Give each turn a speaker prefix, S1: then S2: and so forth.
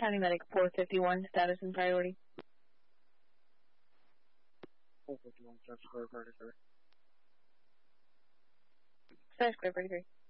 S1: County Medic 451, status and priority.
S2: 451, status square 33.
S1: Status square 33.